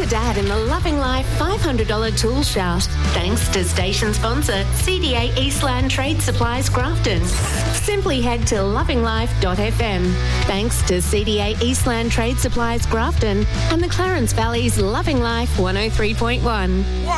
to Dad in the Loving Life $500 tool shout. Thanks to station sponsor CDA Eastland Trade Supplies Grafton. Simply head to lovinglife.fm. Thanks to CDA Eastland Trade Supplies Grafton and the Clarence Valley's Loving Life 103.1.